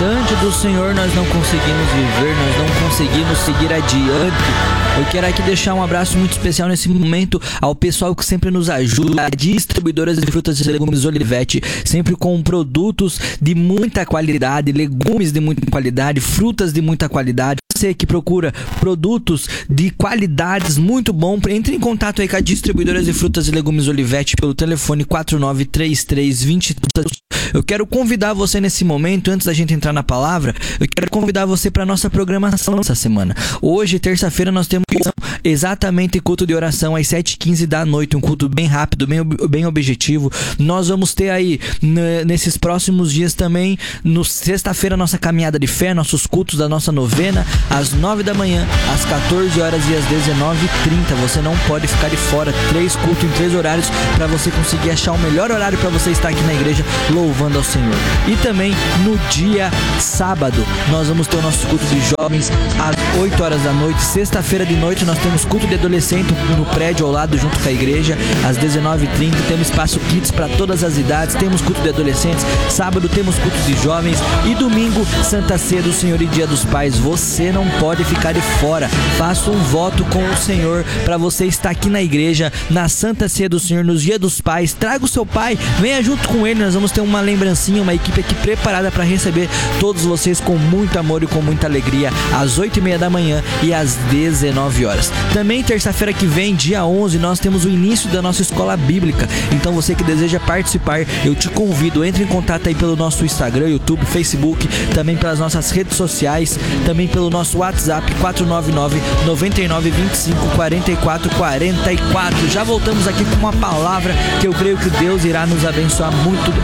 distante do Senhor nós não conseguimos viver, nós não conseguimos seguir adiante. Eu quero aqui deixar um abraço muito especial nesse momento ao pessoal que sempre nos ajuda, distribuidoras de frutas e legumes Olivetti, sempre com produtos de muita qualidade, legumes de muita qualidade, frutas de muita qualidade. Você que procura produtos de qualidades muito bom, entre em contato aí com a distribuidoras de frutas e legumes Olivetti pelo telefone 493320. Eu quero convidar você nesse momento, antes da gente entrar na palavra, eu quero convidar você para nossa programação essa semana. Hoje, terça-feira, nós temos exatamente culto de oração às 7h15 da noite, um culto bem rápido, bem objetivo. Nós vamos ter aí, nesses próximos dias também, no sexta-feira, nossa caminhada de fé, nossos cultos da nossa novena, às 9 da manhã, às 14 horas e às 19h30. Você não pode ficar de fora, 3 cultos em 3 horários, para você conseguir achar o melhor horário para você estar aqui na igreja louvando ao Senhor. E também no dia sábado nós vamos ter o nosso culto de jovens às 8 horas da noite. Sexta-feira de noite nós temos culto de adolescente no prédio ao lado junto com a igreja às 19h30. Temos espaço kids para todas as idades, temos culto de adolescentes. Sábado temos culto de jovens e domingo Santa Ceia do Senhor e Dia dos Pais. Você não pode ficar de fora. Faça um voto com o Senhor para você estar aqui na igreja na Santa Ceia do Senhor, nos Dia dos Pais. Traga o seu pai, venha junto com ele. Nós vamos ter uma lembrancinha, uma equipe aqui preparada para receber todos vocês com muito amor e com muita alegria, às 8h30 da manhã e às 19 horas. Também terça-feira que vem, dia 11, nós temos o início da nossa escola bíblica. Então você que deseja participar, eu te convido, entre em contato aí pelo nosso Instagram, YouTube, Facebook, também pelas nossas redes sociais, também pelo nosso WhatsApp 499-9925-4444. Já voltamos aqui com uma palavra que eu creio que Deus irá nos abençoar muito